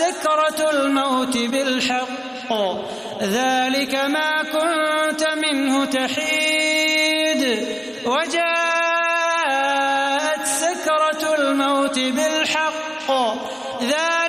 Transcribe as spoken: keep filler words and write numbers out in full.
سكرة الموت بالحق ذلك ما كنت منه تحيد وجاءت سكرة الموت بالحق ذلك